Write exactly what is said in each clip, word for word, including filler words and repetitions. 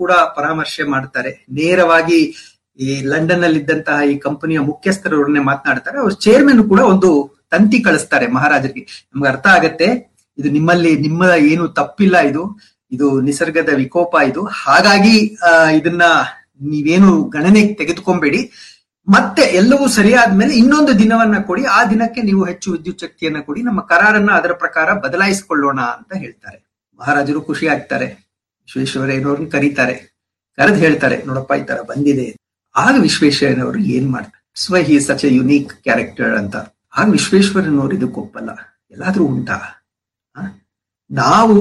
ಕೂಡ ಪರಾಮರ್ಶೆ ಮಾಡ್ತಾರೆ. ನೇರವಾಗಿ ಈ ಲಂಡನ್ ಅಲ್ಲಿ ಇದ್ದಂತಹ ಈ ಕಂಪನಿಯ ಮುಖ್ಯಸ್ಥರವ್ರನ್ನೇ ಮಾತನಾಡ್ತಾರೆ. ಅವ್ರ ಚೇರ್ಮನ್ ಕೂಡ ಒಂದು ತಂತಿ ಕಳಿಸ್ತಾರೆ ಮಹಾರಾಜರಿಗೆ. ನಮ್ಗೆ ಅರ್ಥ ಆಗತ್ತೆ, ಇದು ನಿಮ್ಮಲ್ಲಿ ನಿಮ್ಮ ಏನು ತಪ್ಪಿಲ್ಲ, ಇದು ಇದು ನಿಸರ್ಗದ ವಿಕೋಪ, ಇದು ಹಾಗಾಗಿ ಆ ಇದನ್ನ ನೀವೇನು ಗಣನೆಗೆ ತೆಗೆದುಕೊಂಬೇಡಿ, ಮತ್ತೆ ಎಲ್ಲವೂ ಸರಿಯಾದ್ಮೇಲೆ ಇನ್ನೊಂದು ದಿನವನ್ನ ಕೊಡಿ, ಆ ದಿನಕ್ಕೆ ನೀವು ಹೆಚ್ಚು ವಿದ್ಯುತ್ ಶಕ್ತಿಯನ್ನ ಕೊಡಿ, ನಮ್ಮ ಕರಾರನ್ನ ಅದರ ಪ್ರಕಾರ ಬದಲಾಯಿಸಿಕೊಳ್ಳೋಣ ಅಂತ ಹೇಳ್ತಾರೆ. ಮಹಾರಾಜರು ಖುಷಿ ಆಗ್ತಾರೆ. ವಿಶ್ವೇಶ್ವರಯ್ಯನವ್ರನ್ನ ಕರೀತಾರೆ, ಕರೆದು ಹೇಳ್ತಾರೆ, ನೋಡಪ್ಪ ಈ ತರ ಬಂದಿದೆ. ಆಗ ವಿಶ್ವೇಶ್ವರಯ್ಯನವರು ಏನ್ ಮಾಡ್ತಾರೆ, ಸ್ವ ಹಿ ಸಚ್ ಎ ಯುನೀಕ್ ಕ್ಯಾರೆಕ್ಟರ್ ಅಂತ. ಆಗ ವಿಶ್ವೇಶ್ವರಯ್ಯನವರು ಇದಕ್ಕೆ ಒಪ್ಪಲ್ಲ. ಎಲ್ಲಾದ್ರೂ ಉಂಟಾ, ನಾವು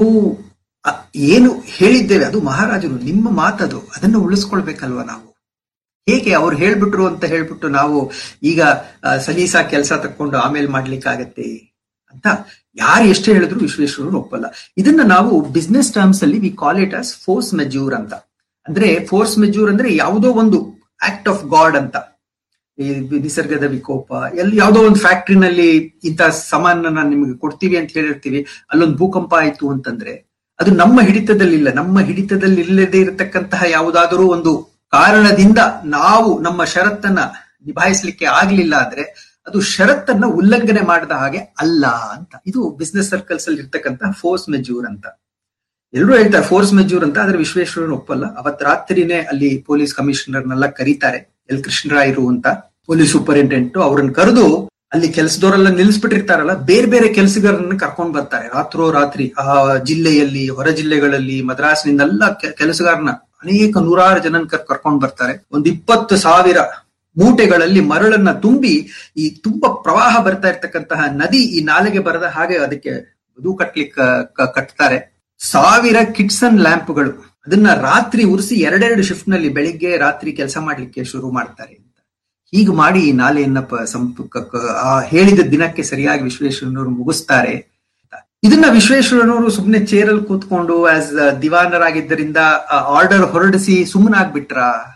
ಏನು ಹೇಳಿದ್ದೇವೆ ಅದು ಮಹಾರಾಜರು, ನಿಮ್ಮ ಮಾತದು, ಅದನ್ನು ಉಳಿಸ್ಕೊಳ್ಬೇಕಲ್ವ ನಾವು. ಹೇಗೆ ಅವ್ರು ಹೇಳ್ಬಿಟ್ರು ಅಂತ ಹೇಳ್ಬಿಟ್ಟು ನಾವು ಈಗ ಸಲೀಸಾ ಕೆಲಸ ತಕ್ಕೊಂಡು ಆಮೇಲೆ ಮಾಡ್ಲಿಕ್ಕಾಗತ್ತೆ ಅಂತ ಯಾರು ಎಷ್ಟೇ ಹೇಳಿದ್ರು ವಿಶ್ವೇಶ್ವರರು ಒಪ್ಪಲ್ಲ. ಇದನ್ನ ನಾವು ಬಿಸ್ನೆಸ್ ಟರ್ಮ್ಸ್ ಅಲ್ಲಿ we call it as force majeure ಅಂತ. ಅಂದ್ರೆ ಫೋರ್ಸ್ ಮೆಜ್ಯೂರ್ ಅಂದ್ರೆ ಯಾವುದೋ ಒಂದು ಆಕ್ಟ್ ಆಫ್ ಗಾಡ್ ಅಂತ. ಈ ನಿಸರ್ಗದ ವಿಕೋಪ, ಎಲ್ಲಿ ಯಾವುದೋ ಒಂದು ಫ್ಯಾಕ್ಟ್ರಿನಲ್ಲಿ ಇಂಥ ಸಾಮಾನನ್ನ ನಿಮ್ಗೆ ಕೊಡ್ತೀವಿ ಅಂತ ಹೇಳಿರ್ತೀವಿ, ಅಲ್ಲೊಂದು ಭೂಕಂಪ ಆಯ್ತು ಅಂತಂದ್ರೆ ಅದು ನಮ್ಮ ಹಿಡಿತದಲ್ಲಿಲ್ಲ. ನಮ್ಮ ಹಿಡಿತದಲ್ಲಿ ಇಲ್ಲದೆ ಇರತಕ್ಕಂತಹ ಯಾವುದಾದರೂ ಒಂದು ಕಾರಣದಿಂದ ನಾವು ನಮ್ಮ ಷರತ್ತನ್ನ ನಿಭಾಯಿಸ್ಲಿಕ್ಕೆ ಆಗ್ಲಿಲ್ಲ ಅಂದ್ರೆ ಅದು ಷರತ್ತನ್ನ ಉಲ್ಲಂಘನೆ ಮಾಡಿದ ಹಾಗೆ ಅಲ್ಲ ಅಂತ. ಇದು ಬಿಸ್ನೆಸ್ ಸರ್ಕಲ್ಸ್ ಅಲ್ಲಿ ಇರ್ತಕ್ಕಂತಹ ಫೋರ್ಸ್ ಮೆಜ್ಯೂರ್ ಅಂತ. ಎಲ್ಲರೂ ಹೇಳ್ತಾರೆ ಫೋರ್ಸ್ ಮೆಜ್ಯೂರ್ ಅಂತ, ಆದ್ರೆ ವಿಶ್ವೇಶ್ವರಯ್ಯನವರು ಒಪ್ಪಲ್ಲ. ಅವತ್ ರಾತ್ರಿನೇ ಅಲ್ಲಿ ಪೊಲೀಸ್ ಕಮಿಷನರ್ನೆಲ್ಲ ಕರೀತಾರೆ, ಎಲ್ ಕೃಷ್ಣರಾಯರು ಅಂತ ಪೊಲೀಸ್ ಸೂಪರಿಂಟೆಂಡೆಂಟ್. ಅವ್ರನ್ನ ಕರೆದು ಅಲ್ಲಿ ಕೆಲಸದವರೆಲ್ಲ ನಿಲ್ಲಿಸ್ಬಿಟ್ಟಿರ್ತಾರಲ್ಲ, ಬೇರೆ ಬೇರೆ ಕೆಲಸಗಾರರನ್ನ ಕರ್ಕೊಂಡ್ ಬರ್ತಾರೆ. ರಾತ್ರೋ ರಾತ್ರಿ ಆ ಜಿಲ್ಲೆಯಲ್ಲಿ, ಹೊರ ಜಿಲ್ಲೆಗಳಲ್ಲಿ, ಮದ್ರಾಸ್ನಿಂದೆಲ್ಲ ಕೆಲಸಗಾರನ ಅನೇಕ ನೂರಾರು ಜನನ್ ಕರ್ಕೊಂಡ್ ಬರ್ತಾರೆ. ಒಂದ್ ಇಪ್ಪತ್ತು ಸಾವಿರ ಮೂಟೆಗಳಲ್ಲಿ ಮರಳನ್ನ ತುಂಬಿ ಈ ತುಂಬಾ ಪ್ರವಾಹ ಬರ್ತಾ ಇರ್ತಕ್ಕಂತಹ ನದಿ ಈ ನಾಲೆಗೆ ಬರದ ಹಾಗೆ ಅದಕ್ಕೆ ಬದು ಕಟ್ಲಿಕ್ಕೆ ಕಟ್ತಾರೆ. ಸಾವಿರ ಕಿಟ್ಸನ್ ಲ್ಯಾಂಪ್ಗಳು, ಅದನ್ನ ರಾತ್ರಿ ಉರಿಸಿ ಎರಡೆರಡು ಶಿಫ್ಟ್ ನಲ್ಲಿ ಬೆಳಿಗ್ಗೆ ರಾತ್ರಿ ಕೆಲಸ ಮಾಡ್ಲಿಕ್ಕೆ ಶುರು ಮಾಡ್ತಾರೆ ಅಂತ. ಹೀಗೆ ಮಾಡಿ ಈ ನಾಲೆಯನ್ನ ಸಂಪರ್ಕ ಆ ಹೇಳಿದ ದಿನಕ್ಕೆ ಸರಿಯಾಗಿ ವಿಶ್ವೇಶ್ವರಯ್ಯನವರು ಮುಗಿಸ್ತಾರೆ. ಇದನ್ನ ವಿಶ್ವೇಶ್ವರಯ್ಯನವರು ಸುಮ್ನೆ ಚೇರಲ್ಲಿ ಕೂತ್ಕೊಂಡು ಆಸ್ ದಿವಾನರಾಗಿದ್ದರಿಂದ ಆರ್ಡರ್ ಹೊರಡಿಸಿ ಸುಮ್ಮನಾಗ್ಬಿಟ್ರ?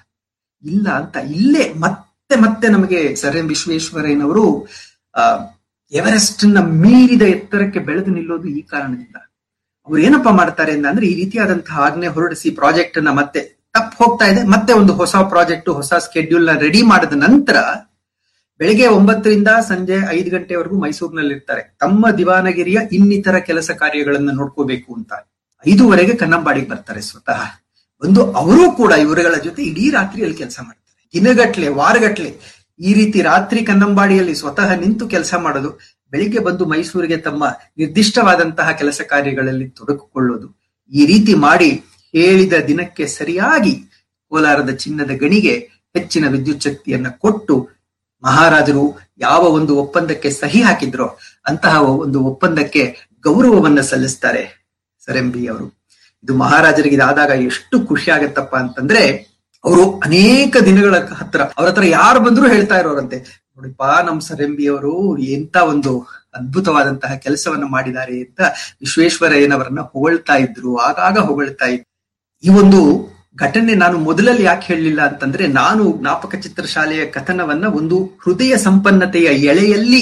ಇಲ್ಲ ಅಂತ. ಇಲ್ಲೇ ಮತ್ತೆ ಮತ್ತೆ ನಮಗೆ ಸರ್ ಎಂ ವಿಶ್ವೇಶ್ವರಯ್ಯನವರು ಆ ಎವರೆಸ್ಟ್ ನ ಮೀರಿದ ಎತ್ತರಕ್ಕೆ ಬೆಳೆದು ನಿಲ್ಲೋದು ಈ ಕಾರಣದಿಂದ. ಅವ್ರು ಏನಪ್ಪಾ ಮಾಡ್ತಾರೆ ಅಂದ್ರೆ, ಈ ರೀತಿಯಾದಂತಹ ಆಜ್ಞೆ ಹೊರಡಿಸಿ ಪ್ರಾಜೆಕ್ಟ್ ನ ಮತ್ತೆ ತಪ್ಪು ಹೋಗ್ತಾ ಇದೆ, ಮತ್ತೆ ಒಂದು ಹೊಸ ಪ್ರಾಜೆಕ್ಟ್ ಹೊಸ ಸ್ಕೆಡ್ಯೂಲ್ ನ ರೆಡಿ ಮಾಡಿದ ನಂತರ ಬೆಳಿಗ್ಗೆ ಒಂಬತ್ತರಿಂದ ಸಂಜೆ ಐದು ಗಂಟೆವರೆಗೂ ಮೈಸೂರಿನಲ್ಲಿ ಇರ್ತಾರೆ. ತಮ್ಮ ದಿವಾನಗಿರಿಯ ಇನ್ನಿತರ ಕೆಲಸ ಕಾರ್ಯಗಳನ್ನ ನೋಡ್ಕೋಬೇಕು ಅಂತ ಐದೂವರೆಗೆ ಕನ್ನಂಬಾಡಿಗೆ ಬರ್ತಾರೆ ಸ್ವತಃ. ಒಂದು ಅವರೂ ಕೂಡ ಇವರುಗಳ ಜೊತೆ ಇಡೀ ರಾತ್ರಿಯಲ್ಲಿ ಕೆಲಸ ಮಾಡ್ತಾರೆ, ದಿನಗಟ್ಲೆ ವಾರಗಟ್ಲೆ ಈ ರೀತಿ ರಾತ್ರಿ ಕನ್ನಂಬಾಡಿಯಲ್ಲಿ ಸ್ವತಃ ನಿಂತು ಕೆಲಸ ಮಾಡೋದು, ಬೆಳಿಗ್ಗೆ ಬಂದು ಮೈಸೂರಿಗೆ ತಮ್ಮ ನಿರ್ದಿಷ್ಟವಾದಂತಹ ಕೆಲಸ ಕಾರ್ಯಗಳಲ್ಲಿ ತೊಡಗಿಕೊಳ್ಳೋದು. ಈ ರೀತಿ ಮಾಡಿ ಹೇಳಿದ ದಿನಕ್ಕೆ ಸರಿಯಾಗಿ ಕೋಲಾರದ ಚಿನ್ನದ ಗಣಿಗೆ ಹೆಚ್ಚಿನ ವಿದ್ಯುತ್ ಶಕ್ತಿಯನ್ನ ಕೊಟ್ಟು ಮಹಾರಾಜರು ಯಾವ ಒಂದು ಒಪ್ಪಂದಕ್ಕೆ ಸಹಿ ಹಾಕಿದ್ರೋ ಅಂತಹ ಒಂದು ಒಪ್ಪಂದಕ್ಕೆ ಗೌರವವನ್ನ ಸಲ್ಲಿಸ್ತಾರೆ ಸರ್ ಎಂ ಬಿ ಅವರು. ಇದು ಮಹಾರಾಜರಿಗೆ ಇದಾದಾಗ ಎಷ್ಟು ಖುಷಿ ಆಗತ್ತಪ್ಪ ಅಂತಂದ್ರೆ, ಅವರು ಅನೇಕ ದಿನಗಳ ಹತ್ರ ಅವ್ರ ಹತ್ರ ಯಾರು ಬಂದ್ರು ಹೇಳ್ತಾ ಇರೋರಂತೆ, ನೋಡಿಪಾ ನಮ್ ಸರ್ ಎಂ ಬಿ ಅವರು ಎಂತ ಒಂದು ಅದ್ಭುತವಾದಂತಹ ಕೆಲಸವನ್ನ ಮಾಡಿದ್ದಾರೆ ಅಂತ ವಿಶ್ವೇಶ್ವರಯ್ಯನವರನ್ನ ಹೊಗಳ್ತಾ ಇದ್ರು, ಆಗಾಗ ಹೊಗಳ್ತಾ ಇದ್ರು. ಈ ಒಂದು ಘಟನೆ ನಾನು ಮೊದಲಲ್ಲಿ ಯಾಕೆ ಹೇಳಲಿಲ್ಲ ಅಂತಂದ್ರೆ, ನಾನು ಜ್ಞಾಪಕ ಚಿತ್ರಶಾಲೆಯ ಕಥನವನ್ನ ಒಂದು ಹೃದಯ ಸಂಪನ್ನತೆಯ ಎಳೆಯಲ್ಲಿ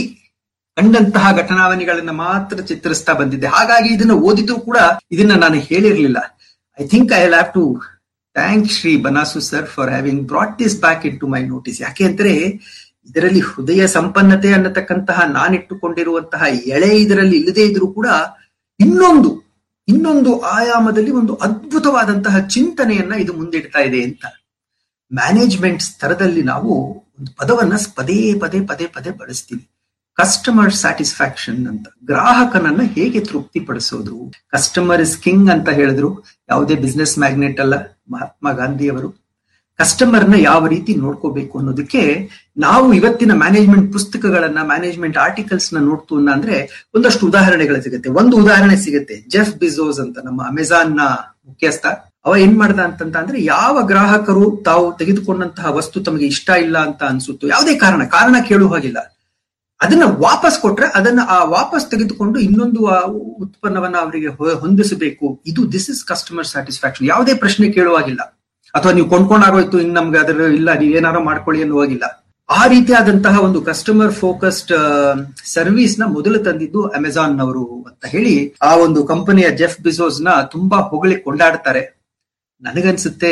ಕಂಡಂತಹ ಘಟನಾವಣಿಗಳನ್ನ ಮಾತ್ರ ಚಿತ್ರಿಸ್ತಾ ಬಂದಿದ್ದೆ. ಹಾಗಾಗಿ ಇದನ್ನ ಓದಿದ್ರು ಕೂಡ ಇದನ್ನ ನಾನು ಹೇಳಿರ್ಲಿಲ್ಲ. I think I will have to thank Shri ಬನಾಸು sir for having brought this back in to my notice. ಯಾಕೆ ಅಂದ್ರೆ ಇದರಲ್ಲಿ ಹೃದಯ ಸಂಪನ್ನತೆ ಅನ್ನತಕ್ಕಂತಹ ನಾನಿಟ್ಟುಕೊಂಡಿರುವಂತಹ ಎಳೆ ಇದರಲ್ಲಿ ಇಲ್ಲದೆ ಇದ್ರೂ ಕೂಡ ಇನ್ನೊಂದು ಇನ್ನೊಂದು ಆಯಾಮದಲ್ಲಿ ಒಂದು ಅದ್ಭುತವಾದಂತಹ ಚಿಂತನೆಯನ್ನ ಇದು ಮುಂದಿಡ್ತಾ ಇದೆ ಅಂತ. ಮ್ಯಾನೇಜ್ಮೆಂಟ್ ಸ್ತರದಲ್ಲಿ ನಾವು ಒಂದು ಪದವನ್ನ ಪದೇ ಪದೇ ಪದೇ ಪದೇ ಬಳಸ್ತೀವಿ, ಕಸ್ಟಮರ್ ಸ್ಯಾಟಿಸ್ಫ್ಯಾಕ್ಷನ್ ಅಂತ. ಗ್ರಾಹಕನನ್ನ ಹೇಗೆ ತೃಪ್ತಿಪಡಿಸೋದು. ಕಸ್ಟಮರ್ ಇಸ್ ಕಿಂಗ್ ಅಂತ ಹೇಳಿದ್ರು ಯಾವುದೇ ಬಿಸ್ನೆಸ್ ಮ್ಯಾಗ್ನೆಟ್ ಅಲ್ಲ, ಮಹಾತ್ಮ ಗಾಂಧಿಯವರು. ಕಸ್ಟಮರ್ನ ಯಾವ ರೀತಿ ನೋಡ್ಕೋಬೇಕು ಅನ್ನೋದಕ್ಕೆ ನಾವು ಇವತ್ತಿನ ಮ್ಯಾನೇಜ್ಮೆಂಟ್ ಪುಸ್ತಕಗಳನ್ನ, ಮ್ಯಾನೇಜ್ಮೆಂಟ್ ಆರ್ಟಿಕಲ್ಸ್ ನ ನೋಡ್ತು ಅಂದ್ರೆ ಒಂದಷ್ಟು ಉದಾಹರಣೆಗಳು ಸಿಗುತ್ತೆ. ಒಂದು ಉದಾಹರಣೆ ಸಿಗುತ್ತೆ, ಜೆಫ್ ಬಿಜೋಸ್ ಅಂತ, ನಮ್ಮ ಅಮೆಜಾನ್ ನ ಮುಖ್ಯಸ್ಥ. ಅವ ಏನ್ ಮಾಡ್ದ ಅಂತಂತ ಅಂದ್ರೆ, ಯಾವ ಗ್ರಾಹಕರು ತಾವು ತೆಗೆದುಕೊಂಡಂತಹ ವಸ್ತು ತಮಗೆ ಇಷ್ಟ ಇಲ್ಲ ಅಂತ ಅನ್ಸುತ್ತೋ, ಯಾವುದೇ ಕಾರಣ ಕಾರಣ ಕೇಳುವ ಹಾಗಿಲ್ಲ, ಅದನ್ನ ವಾಪಸ್ ಕೊಟ್ರೆ ಅದನ್ನ ಆ ವಾಪಸ್ ತೆಗೆದುಕೊಂಡು ಇನ್ನೊಂದು ಉತ್ಪನ್ನವನ್ನ ಅವರಿಗೆ ಹೊಂದಿಸಬೇಕು. ಇದು ದಿಸ್ ಇಸ್ ಕಸ್ಟಮರ್ ಸ್ಯಾಟಿಸ್ಫ್ಯಾಕ್ಷನ್. ಯಾವುದೇ ಪ್ರಶ್ನೆ ಕೇಳುವಾಗಿಲ್ಲ, ಅಥವಾ ನೀವು ಕೊಂಡ್ಕೊಂಡಾಗೋಯ್ತು ಇನ್ ನಮ್ಗೆ ಅದ್ರ ಇಲ್ಲ ನೀವೇನಾರು ಮಾಡ್ಕೊಳ್ಳಿ ಅನ್ನುವಾಗಿಲ್ಲ. ಆ ರೀತಿಯಾದಂತಹ ಒಂದು ಕಸ್ಟಮರ್ ಫೋಕಸ್ಡ್ ಸರ್ವಿಸ್ ನ ಮೊದಲು ತಂದಿದ್ದು ಅಮೆಜಾನ್ ನವರು ಅಂತ ಹೇಳಿ ಆ ಒಂದು ಕಂಪನಿಯ ಜೆಫ್ ಬಿಜೋಸ್ ನ ತುಂಬಾ ಹೊಗಳಿ ಕೊಂಡಾಡ್ತಾರೆ. ನನಗನ್ಸುತ್ತೆ